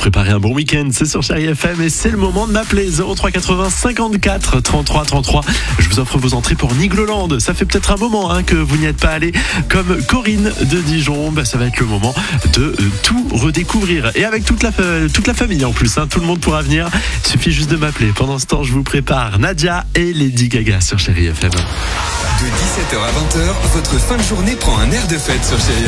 préparer un bon week-end, c'est sur Chérie FM et c'est le moment de m'appeler 03 80 54 33 33. Je vous offre vos entrées pour Nigloland. Ça fait peut-être un moment que vous n'y êtes pas allé. Comme Corinne de Dijon, ça va être le moment de tout redécouvrir. Et avec toute la famille en plus, tout le monde pourra venir. Il suffit juste de m'appeler. Pendant ce temps, je vous prépare Nadia et Lady Gaga sur Chérie FM. De 17h à 20h, votre fin de journée prend un air de fête sur Chérie FM.